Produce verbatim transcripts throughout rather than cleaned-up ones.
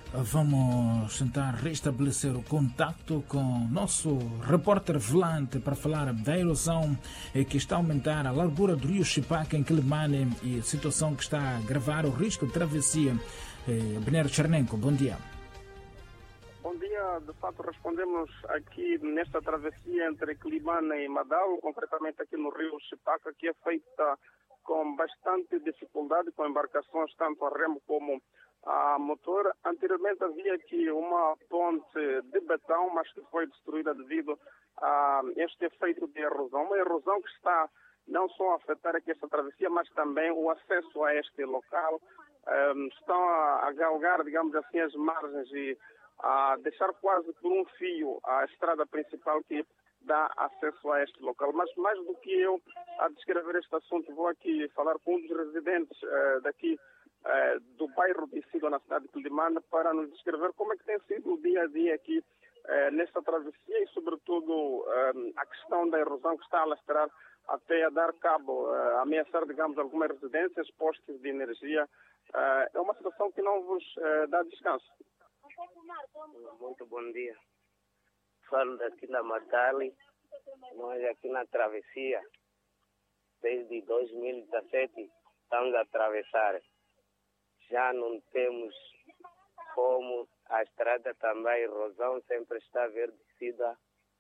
Vamos tentar restabelecer o contacto com o nosso repórter volante para falar da erosão que está a aumentar a largura do rio Chipaka em Quelimane e a situação que está a agravar o risco de travessia. Benero Chernenko, bom dia. Bom dia, de fato respondemos aqui nesta travessia entre Quelimane e Madal, concretamente aqui no rio Chipaka, que é feita com bastante dificuldade, com embarcações tanto a remo como a motor. Anteriormente havia aqui uma ponte de betão, mas que foi destruída devido a este efeito de erosão. Uma erosão que está não só a afetar aqui esta travessia, mas também o acesso a este local. Um, estão a, a galgar, digamos assim, as margens e a deixar quase por um fio a estrada principal que dá acesso a este local. Mas mais do que eu a descrever este assunto, vou aqui falar com um dos residentes uh, daqui Uh, do bairro de Isidro, na cidade de Quelimane, para nos descrever como é que tem sido o dia a dia aqui uh, nesta travessia e, sobretudo, uh, a questão da erosão que está a alastrar até a dar cabo, uh, a ameaçar, digamos, algumas residências, postos de energia. Uh, é uma situação que não vos uh, dá descanso. Muito bom dia. Falo daqui da Matali, nós aqui na travessia, desde dois mil e dezessete, estamos a atravessar. Já não temos como, a estrada também, a erosão sempre está verdecida.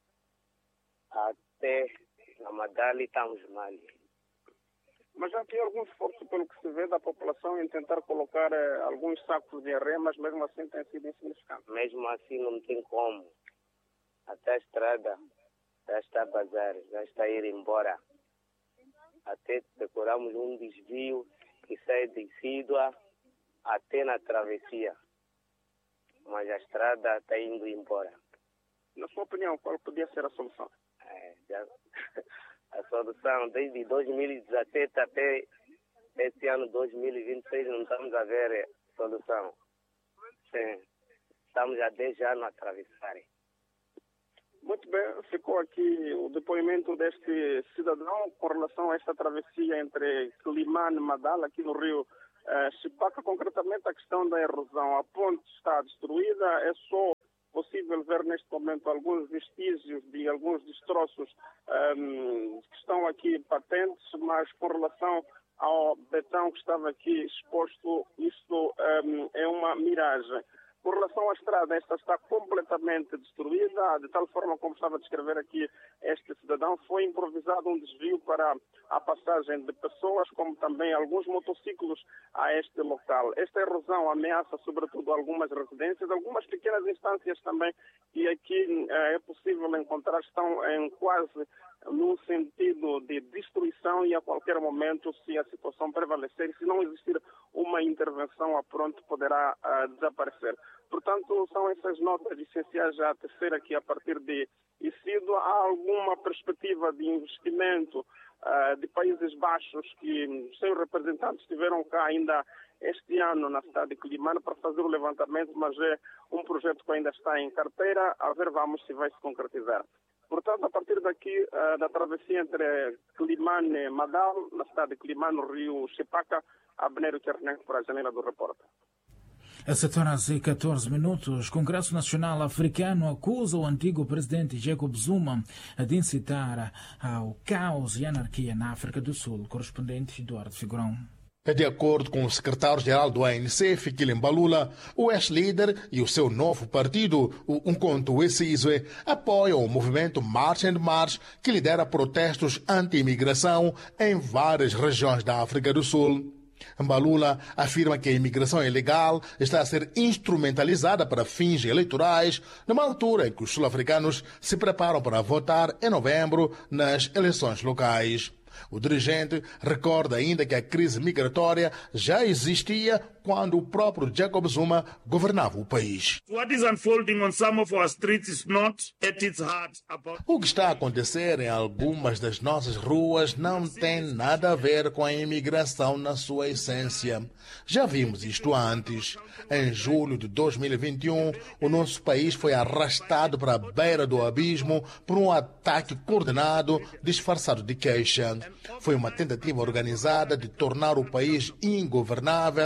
Até na Madali estamos mal. Mas já tem algum esforço, pelo que se vê, da população em tentar colocar eh, alguns sacos de areia, mas mesmo assim tem sido insignificante. Mesmo assim não tem como. Até a estrada já está a bazar, já está a ir embora. Até decoramos um desvio que sai de Sidua até na travessia, mas a estrada está indo embora. Na sua opinião, qual podia ser a solução? É, já, a solução, desde dois mil e dezessete até este ano dois mil e vinte e seis, não estamos a ver solução. Sim, estamos há dez anos a atravessar. Muito bem, ficou aqui o depoimento deste cidadão com relação a esta travessia entre Quelimane e Madal, aqui no rio Uh, Chipaka, concretamente a questão da erosão. A ponte está destruída, é só possível ver neste momento alguns vestígios de alguns destroços um, que estão aqui patentes, mas com relação ao betão que estava aqui exposto, isto um, é uma miragem. Com relação à estrada, esta está completamente destruída, de tal forma como estava a descrever aqui este cidadão, foi improvisado um desvio para a passagem de pessoas, como também alguns motociclos a este local. Esta erosão ameaça sobretudo algumas residências, algumas pequenas instâncias também que aqui eh, é possível encontrar, estão em quase num sentido de destruição e a qualquer momento, se a situação prevalecer, se não existir uma intervenção a pronto, poderá uh, desaparecer. Portanto, são essas notas essenciais a tecer aqui a partir de Isidro. Há alguma perspectiva de investimento uh, de Países Baixos que seus representantes estiveram cá ainda este ano na cidade de Quelimane para fazer o levantamento, mas é um projeto que ainda está em carteira. A ver, vamos se vai se concretizar. Portanto, a partir daqui, uh, da travessia entre Quelimane e Madal, na cidade de Quelimane, no rio Chipaka, a Benero Chernenko para a janela do repórter. A sete horas e catorze minutos, o Congresso Nacional Africano acusa o antigo presidente Jacob Zuma de incitar ao caos e anarquia na África do Sul. Correspondente Eduardo Figurão. De acordo com o secretário-geral do A N C, Fikile Mbalula, o ex-líder e o seu novo partido, o Umkhonto we Sizwe, apoiam o movimento March and March, que lidera protestos anti-imigração em várias regiões da África do Sul. Mbalula afirma que a imigração ilegal está a ser instrumentalizada para fins eleitorais, numa altura em que os sul-africanos se preparam para votar em novembro nas eleições locais. O dirigente recorda ainda que a crise migratória já existia quando o próprio Jacob Zuma governava o país. What is unfolding on some of our streets is not at its heart about... O que está a acontecer em algumas das nossas ruas não tem nada a ver com a imigração na sua essência. Já vimos isto antes. Em julho de dois mil e vinte e um, o nosso país foi arrastado para a beira do abismo por um ataque coordenado disfarçado de queixa. Foi uma tentativa organizada de tornar o país ingovernável e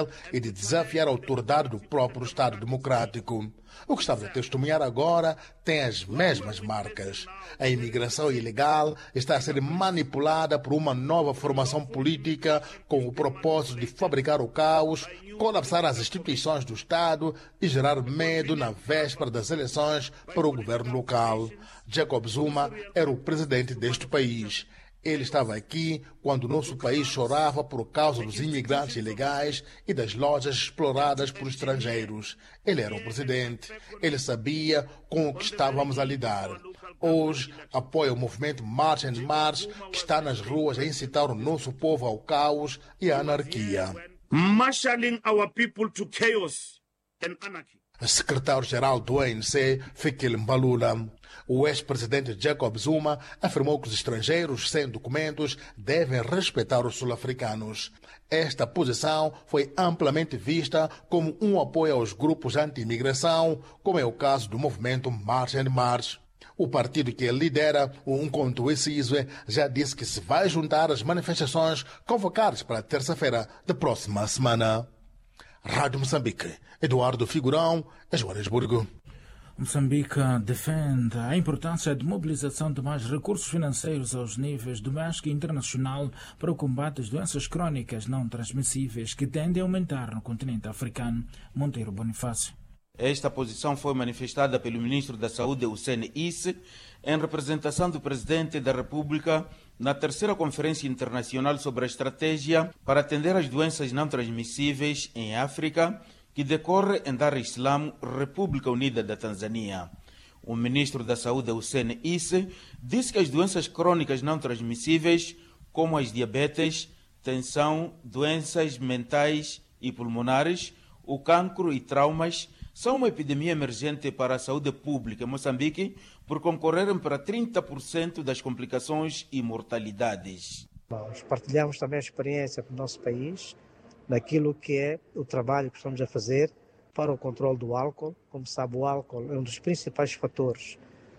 de desafiar a autoridade do próprio Estado Democrático. O que estamos a testemunhar agora tem as mesmas marcas. A imigração ilegal está a ser manipulada por uma nova formação política com o propósito de fabricar o caos, colapsar as instituições do Estado e gerar medo na véspera das eleições para o governo local. Jacob Zuma era o presidente deste país. Ele estava aqui quando o nosso país chorava por causa dos imigrantes ilegais e das lojas exploradas por estrangeiros. Ele era o presidente. Ele sabia com o que estávamos a lidar. Hoje, apoia o movimento March and March, que está nas ruas a incitar o nosso povo ao caos e à anarquia. Marshalling our people to chaos and anarchy. Secretário-geral do A N C, Fikile Mbalula. O ex-presidente Jacob Zuma afirmou que os estrangeiros sem documentos devem respeitar os sul-africanos. Esta posição foi amplamente vista como um apoio aos grupos anti-imigração, como é o caso do movimento March and March. O partido que ele lidera, o Umkhonto weSizwe, já disse que se vai juntar às manifestações convocadas para a terça-feira da próxima semana. Rádio Moçambique, Eduardo Figurão, Joanesburgo. Moçambique defende a importância de mobilização de mais recursos financeiros aos níveis doméstico e internacional para o combate às doenças crónicas não transmissíveis que tendem a aumentar no continente africano. Monteiro Bonifácio. Esta posição foi manifestada pelo ministro da Saúde, Hussein Isse, em representação do presidente da República na terceira Conferência Internacional sobre a Estratégia para atender às doenças não transmissíveis em África, que decorre em Dar es Salaam, República Unida da Tanzânia. O ministro da Saúde, Hussein Isse, disse que as doenças crônicas não transmissíveis, como as diabetes, tensão, doenças mentais e pulmonares, o cancro e traumas, são uma epidemia emergente para a saúde pública em Moçambique por concorrerem para trinta por cento das complicações e mortalidades. Nós partilhamos também a experiência do nosso país naquilo que é o trabalho que estamos a fazer para o controle do álcool. Como sabe, o álcool é um dos principais fatores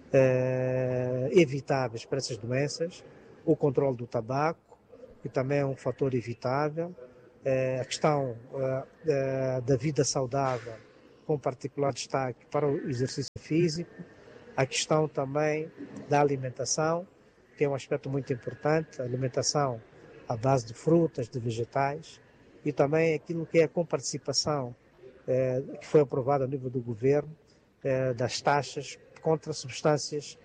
eh, evitáveis para essas doenças. O controle do tabaco, que também é um fator evitável. Eh, a questão eh, eh, da vida saudável, com particular destaque para o exercício físico. A questão também da alimentação, que é um aspecto muito importante, a alimentação à base de frutas, de vegetais, e também aquilo que é a comparticipação eh, que foi aprovada a nível do governo, eh, das taxas contra substâncias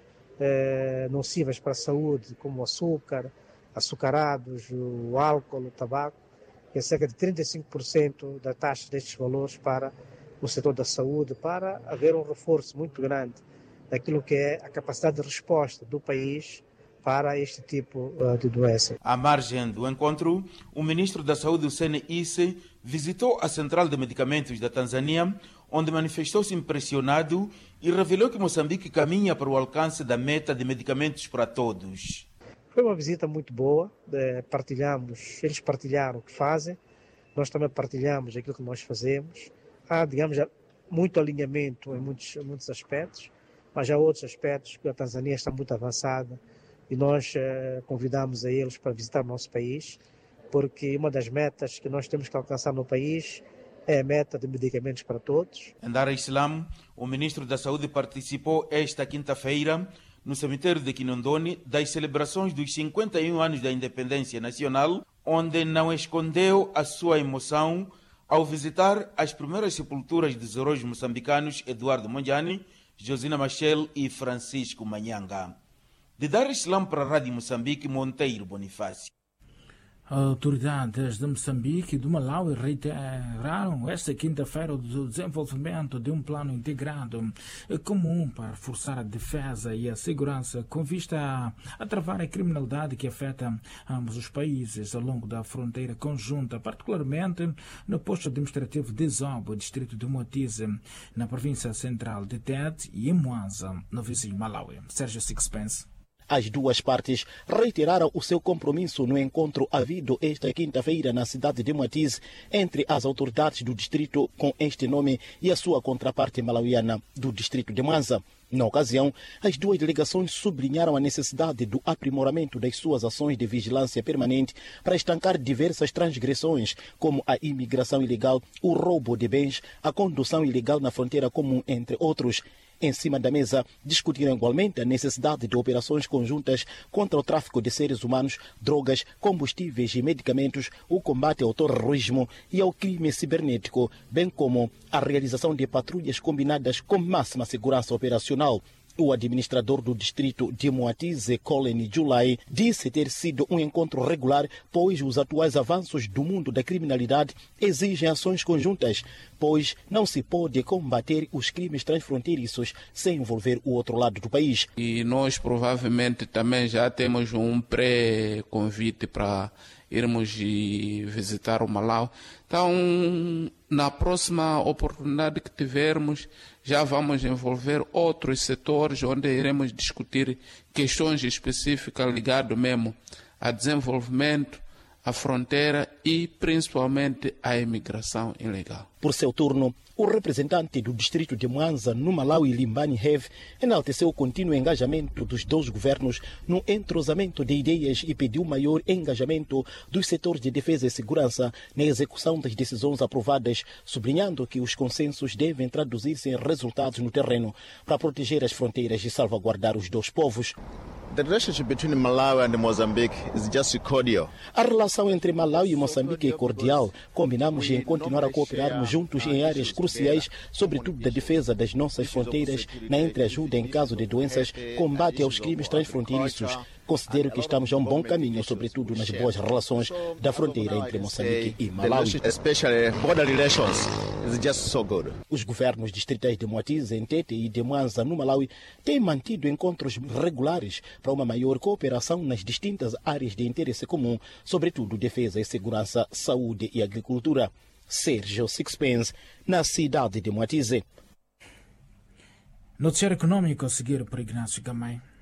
eh, nocivas para a saúde, como o açúcar, açucarados, o álcool, o tabaco, que é cerca de trinta e cinco por cento da taxa destes valores para o setor da saúde, para haver um reforço muito grande daquilo que é a capacidade de resposta do país para este tipo uh, de doença. À margem do encontro, o ministro da Saúde, Hussein Isse, visitou a Central de Medicamentos da Tanzânia, onde manifestou-se impressionado e revelou que Moçambique caminha para o alcance da meta de medicamentos para todos. Foi uma visita muito boa, eh, partilhamos, eles partilharam o que fazem, nós também partilhamos aquilo que nós fazemos. Há, digamos, muito alinhamento em muitos, em muitos aspectos, mas há outros aspectos que a Tanzânia está muito avançada e nós eh, convidamos a eles para visitar o nosso país, porque uma das metas que nós temos que alcançar no país é a meta de medicamentos para todos. Em Dar es Salaam, o ministro da Saúde participou esta quinta-feira no cemitério de Kinondoni das celebrações dos cinquenta e um anos da independência nacional, onde não escondeu a sua emoção ao visitar as primeiras sepulturas dos heróis moçambicanos Eduardo Mondlane, Josina Machel e Francisco Manhanga. De Dar es Salaam para a Rádio Moçambique, Monteiro Bonifácio. Autoridades de Moçambique e do Malawi reiteraram esta quinta-feira o desenvolvimento de um plano integrado comum para reforçar a defesa e a segurança com vista a, a travar a criminalidade que afeta ambos os países ao longo da fronteira conjunta, particularmente no posto administrativo de Zombo, distrito de Moatize, na província central de Tete, e em Mwanza, no vizinho Malawi. Sérgio Sixpence. As duas partes reiteraram o seu compromisso no encontro havido esta quinta-feira na cidade de Moatize entre as autoridades do distrito com este nome e a sua contraparte malauiana do distrito de Mwanza. Na ocasião, as duas delegações sublinharam a necessidade do aprimoramento das suas ações de vigilância permanente para estancar diversas transgressões, como a imigração ilegal, o roubo de bens, a condução ilegal na fronteira comum, entre outros. Em cima da mesa, discutiram igualmente a necessidade de operações conjuntas contra o tráfico de seres humanos, drogas, combustíveis e medicamentos, o combate ao terrorismo e ao crime cibernético, bem como a realização de patrulhas combinadas com máxima segurança operacional. O administrador do distrito de Moatize, Colin Julai, disse ter sido um encontro regular, pois os atuais avanços do mundo da criminalidade exigem ações conjuntas, pois não se pode combater os crimes transfronteiriços sem envolver o outro lado do país. E nós provavelmente também já temos um pré-convite para irmos visitar o Malau. Então, na próxima oportunidade que tivermos, já vamos envolver outros setores onde iremos discutir questões específicas ligadas mesmo a desenvolvimento, a fronteira e principalmente a imigração ilegal. Por seu turno, o representante do distrito de Mwanza, no Malawi, Limbani Hev, enalteceu o contínuo engajamento dos dois governos no entrosamento de ideias e pediu maior engajamento dos setores de defesa e segurança na execução das decisões aprovadas, sublinhando que os consensos devem traduzir-se em resultados no terreno para proteger as fronteiras e salvaguardar os dois povos. The relationship between Malawi and Mozambique is just cordial. A relação entre Malawi e Moçambique é cordial. Combinamos em continuar a cooperarmos juntos em áreas cruciais, sobretudo da defesa das nossas fronteiras, na entreajuda em caso de doenças, combate aos crimes transfronteiriços. Considero que estamos a um bom caminho, sobretudo nas boas relações da fronteira entre Moçambique e Malawi. Especially border relations is just so good. Os governos distritais de Moatize, Entete e de Mwanza, no Malawi, têm mantido encontros regulares para uma maior cooperação nas distintas áreas de interesse comum, sobretudo defesa e segurança, saúde e agricultura. Sérgio Sixpence, na cidade de Moatize. Noticiário econômico a seguir por Ignácio Gamay.